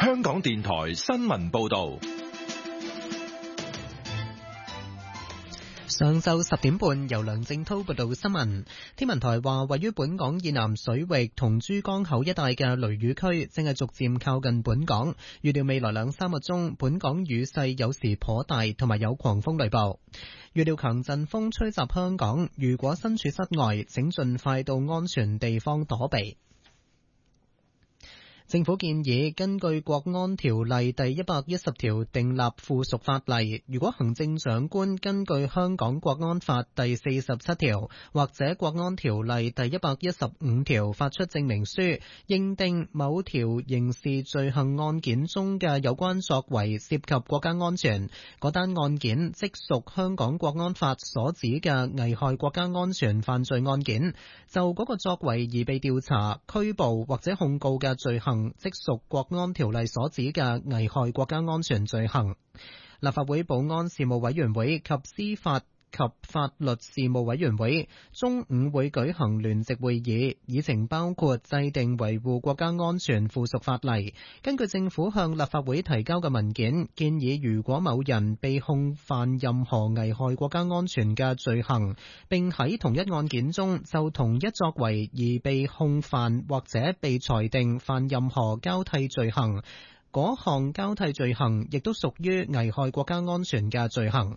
香港電台新聞報道。 上晝10點半，由梁正濤報道新聞。天文台話，位於本港以南水域同珠江口一帶嘅雷雨區正係逐漸靠近本港，預料未來2-3個鐘，本港雨勢有時頗大，同埋有狂風雷暴。預料強陣風吹襲香港，如果身處室外，請盡快到安全地方躲避。政府建議根據國安條例第110條訂立附屬法例，如果行政長官根據香港國安法第47條或者國安條例第115條發出證明書，認定某條刑事罪行案件中嘅有關作為涉及國家安全，嗰單案件即屬香港國安法所指嘅危害國家安全犯罪案件，就嗰個作為而被調查、拘捕或者控告嘅罪行即屬國安條例所指嘅危害國家安全罪行。立法會保安事務委員會及司法及法律事務委員會中午會舉行聯席會議，議程包括制定維護國家安全附屬法例。根據政府向立法會提交嘅文件，建議如果某人被控犯任何危害國家安全嘅罪行，並喺同一案件中就同一作為而被控犯或者被裁定犯任何交替罪行，嗰項交替罪行亦都屬於危害國家安全嘅罪行。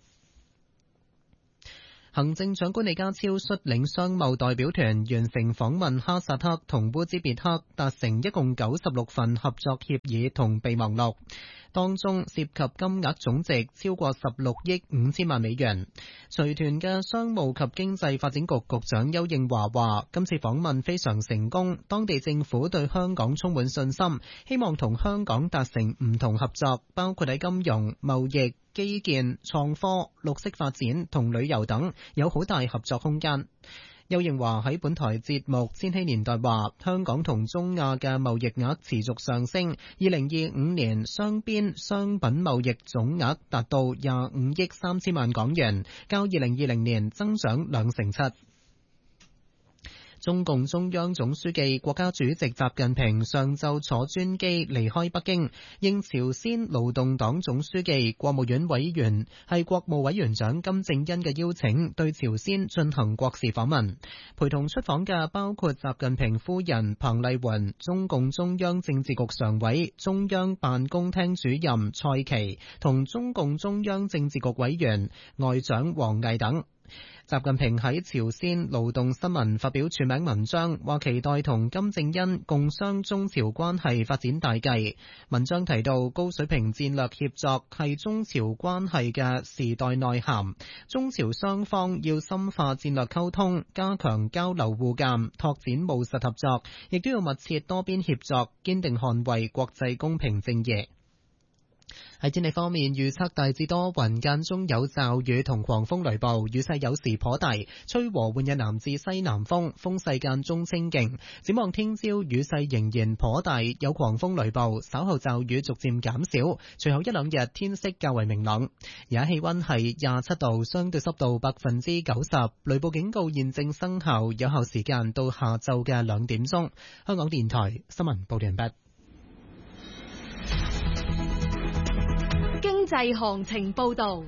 行政長官李家超率領商貿代表團完成訪問哈薩克同烏茲別克，達成一共96份合作協議同備忘錄，當中涉及金額總值超過16億5千萬美元。隨團嘅商務及經濟發展局局長邱應華話，今次訪問非常成功，當地政府對香港充滿信心，希望同香港達成唔同合作，包括喺金融、貿易、基建、創科、綠色發展同旅遊等有好大合作空間。邱應華喺本台節目《千禧年代》話，香港同中亞嘅貿易額持續上升，2025年雙邊商品貿易總額達到25億3千萬港元，較2020年增長7%。中共中央總書記、國家主席習近平上晝坐專機離開北京，應朝鮮勞動黨總書記、國務院委員係國務委員長金正恩嘅邀請，對朝鮮進行國事訪問。陪同出訪嘅包括習近平夫人彭麗媛、中共中央政治局常委、中央辦公廳主任蔡奇同中共中央政治局委員外長王毅等。習近平喺朝鮮勞動新聞發表署名文章，話期待同金正恩共商中朝關係發展大計。文章提到，高水平戰略協作係中朝關係嘅時代內涵，中朝雙方要深化戰略溝通，加強交流互鑒，拓展務實合作，亦都要密切多邊協作，堅定捍衛國際公平正義。喺天氣方面，預測大致多雲，間中有驟雨同狂風雷暴，雨勢有時頗大，吹和緩嘅南至西南風，風勢間中清勁。展望聽朝雨勢仍然頗大，有狂風雷暴，稍後驟雨逐漸減少，隨後一兩日天色較為明朗。而家氣溫係27度，相對濕度90%，雷暴警告現正生效，有效時間到下晝嘅2點鐘。香港電台新聞報道完畢。 經濟行情報道。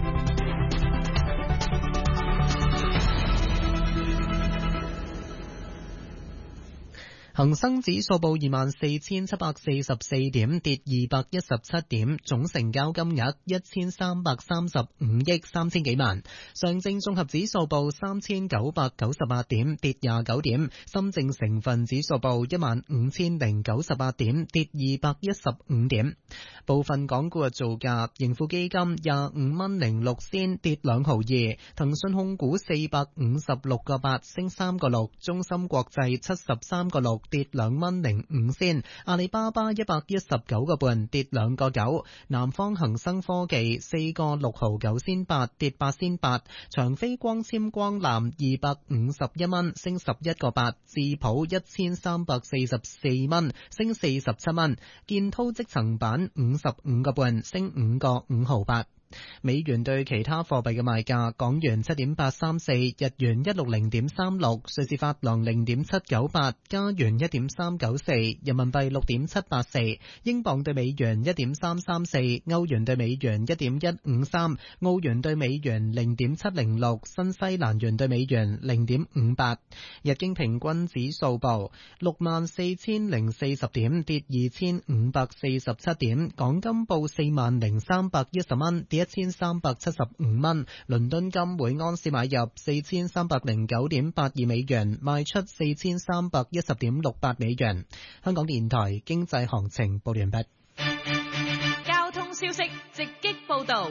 恒生指數報24,744點，跌217點，總成交金額1335億3千幾萬。上證綜合指數報3998點，跌29點。深證成分指數報15098點，跌215點。部分港股嘅造價，盈富基金25蚊06仙，跌2毫2；騰訊控股456個8，升3個6；中芯國際73個6，跌2蚊05仙；阿里巴巴119個半，跌2個9；南方恒生科技4個6毫9仙8，跌8仙8；長飛光纖光纜251蚊，升11個8；智普1344蚊，升47蚊；建滔積層板55個半，升5個5毫8。 美元對其他貨幣嘅賣價：港元7.834，日元160.36，瑞士法郎0.798，加元1.394，人民幣6.784，英鎊對美元1.334，歐元對美元1.153，澳元對美元0.706，新西蘭元對美元0.58。日經平均指數報64,040點，跌2,547點。港金報40,310蚊，跌1,375蚊。倫敦金每盎司買入4,309.82美元，賣出4,310.68美元。香港電台經濟行情報完畢。 交通消息直擊報道。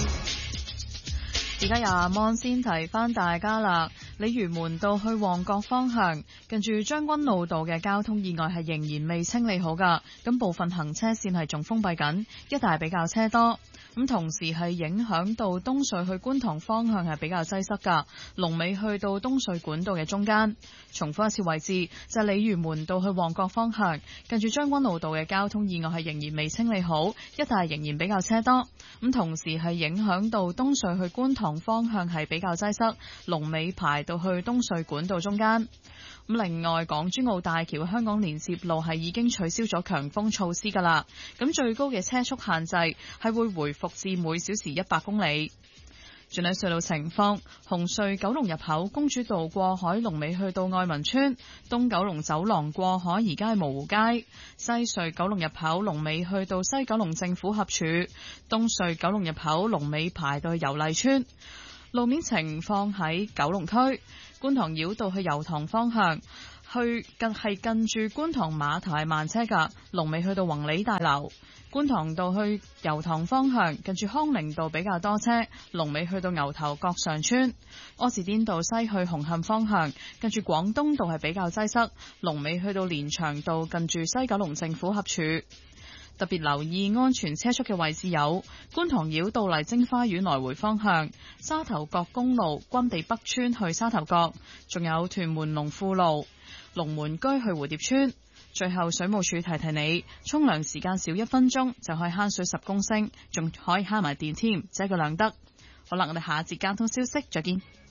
而家由阿芒先提翻大家啦，鯉魚門道去旺角方向，近住將軍澳道嘅交通意外係仍然未清理好噶，咁部分行車線係仲封閉緊，一帶比較車多。咁同時係影響到東隧去觀塘方向係比較擠塞噶，龍尾去到東隧管道嘅中間。重複一次位置就係鯉魚門道去旺角方向，近住將軍澳道嘅交通意外係仍然未清理好，一帶仍然比較車多。咁同時係影響到東隧去觀塘方向係比較擠塞，龍尾排到去東隧管道中間。咁另外，港珠澳大橋香港連接路係已經取消咗強風措施㗎啦。咁最高嘅車速限制係會回復至每小時100公里。轉睇隧道情況，紅隧九龍入口公主道過海龍尾去到愛民村，東九龍走廊過海而家係蕪湖街；西隧九龍入口龍尾去到西九龍政府合署，東隧九龍入口龍尾排到去油麗村。路面情況喺九龍區觀塘繞道去油塘方向，近住觀塘碼頭係慢車㗎，龍尾去到宏利大樓。觀塘道去油塘方向，近住康寧道比較多車，龍尾去到牛頭角上村。柯士甸道西去紅磡方向，近住廣東道係比較擠塞，龍尾去到連翔道近住西九龍政府合署。特別留意安全車速嘅位置有觀塘繞道麗晶花園來回方向、沙頭角公路軍地北村去沙頭角，仲有屯門龍富路龍門居去蝴蝶村。最後水務署提提你，沖涼時間少1分鐘就可以慳水10公升，仲可以慳埋電添，即係個兩得。好啦，我哋下一節交通消息再見。